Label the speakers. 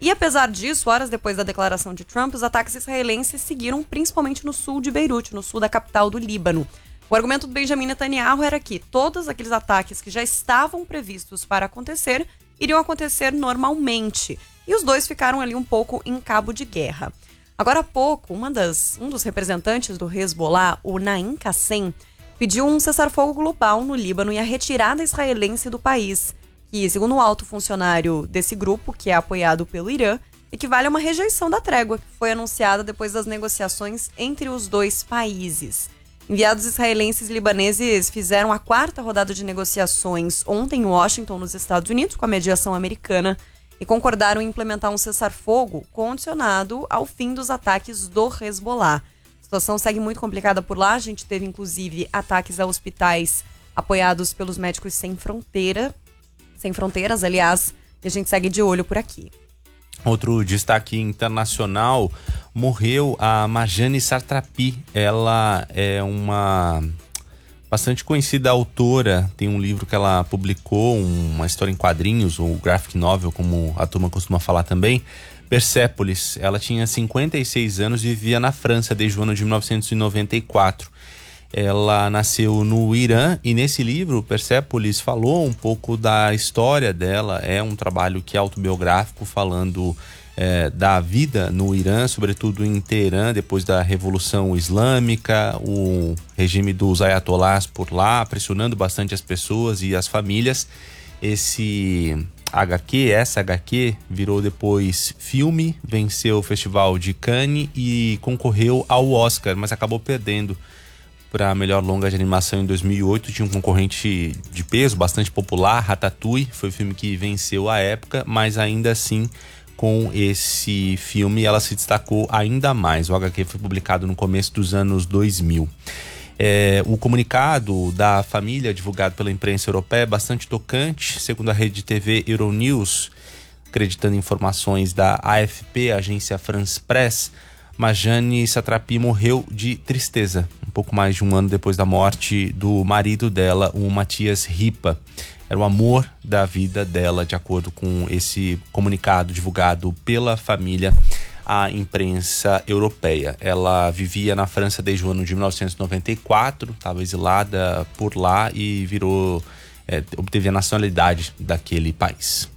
Speaker 1: E apesar disso, horas depois da declaração de Trump, os ataques israelenses seguiram principalmente no sul de Beirute, no sul da capital do Líbano. O argumento do Benjamin Netanyahu era que todos aqueles ataques que já estavam previstos para acontecer iriam acontecer normalmente. E os dois ficaram ali um pouco em cabo de guerra. Agora há pouco, um dos representantes do Hezbollah, o Naim Qassem, pediu um cessar-fogo global no Líbano e a retirada israelense do país, que, segundo o alto funcionário desse grupo, que é apoiado pelo Irã, equivale a uma rejeição da trégua que foi anunciada depois das negociações entre os dois países. Enviados israelenses e libaneses fizeram a 4ª rodada de negociações ontem em Washington, nos Estados Unidos, com a mediação americana, e concordaram em implementar um cessar-fogo condicionado ao fim dos ataques do Hezbollah. A situação segue muito complicada por lá. A gente teve, inclusive, ataques a hospitais apoiados pelos Médicos Sem Fronteiras, e a gente segue de olho por aqui.
Speaker 2: Outro destaque internacional, morreu a Marjane Satrapi. Ela é uma bastante conhecida autora, tem um livro que ela publicou, uma história em quadrinhos, ou graphic novel, como a turma costuma falar também, Persépolis. Ela tinha 56 anos e vivia na França desde o ano de 1994. Ela nasceu no Irã e nesse livro, Persépolis, falou um pouco da história dela. É um trabalho que é autobiográfico, falando da vida no Irã, sobretudo em Teherã, depois da Revolução Islâmica, o regime dos ayatolás por lá, pressionando bastante as pessoas e as famílias. Essa HQ virou depois filme, venceu o Festival de Cannes e concorreu ao Oscar, mas acabou perdendo para a melhor longa de animação em 2008. Tinha um concorrente de peso, bastante popular, Ratatouille, foi o filme que venceu à época, mas ainda assim, com esse filme, ela se destacou ainda mais. O HQ foi publicado no começo dos anos 2000. O comunicado da família, divulgado pela imprensa europeia, é bastante tocante. Segundo a rede de TV Euronews, acreditando em informações da AFP, agência France Press, Marjane Satrapi morreu de tristeza, um pouco mais de um ano depois da morte do marido dela, o Matthias Ripa. Era o amor da vida dela, de acordo com esse comunicado divulgado pela família à imprensa europeia. Ela vivia na França desde o ano de 1994, estava exilada por lá e obteve a nacionalidade daquele país.